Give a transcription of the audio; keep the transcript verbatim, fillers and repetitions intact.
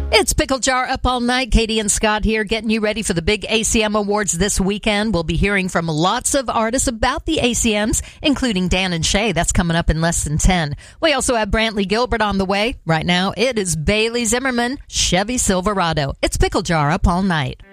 It's Pickle Jar Up All Night. Katie and Scott here getting you ready for the big A C M Awards this weekend. We'll be hearing from lots of artists about the A C Ms, including Dan and Shay. That's coming up in less than ten. We also have Brantley Gilbert on the way. Right now, it is Bailey Zimmerman, Chevy Silverado. It's Pickle Jar Up All Night.